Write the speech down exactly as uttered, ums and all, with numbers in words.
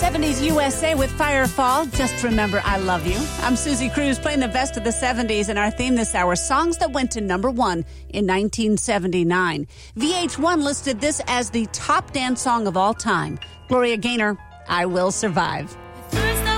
seventies U S A with Firefall, Just Remember I Love You. I'm Susie Cruz playing the best of the seventies, and our theme this hour, songs that went to number one in nineteen seventy-nine. V H one listed this as the top dance song of all time. Gloria Gaynor, I Will Survive.